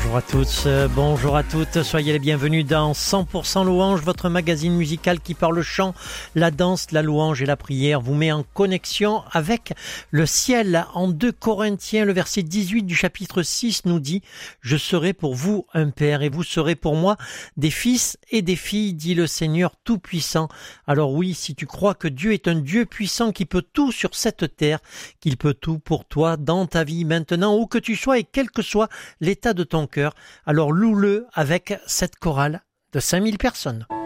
Bonjour à tous, bonjour à toutes, soyez les bienvenus dans 100% Louange, votre magazine musical qui par le chant, la danse, la louange et la prière vous met en connexion avec le ciel. En 2 Corinthiens, le verset 18 du chapitre 6 nous dit « Je serai pour vous un père et vous serez pour moi des fils et des filles, dit le Seigneur Tout-Puissant. » Alors oui, si tu crois que Dieu est un Dieu puissant qui peut tout sur cette terre, qu'il peut tout pour toi dans ta vie maintenant, où que tu sois et quel que soit l'état de ton cœur, alors loue-le avec cette chorale de 5000 personnes.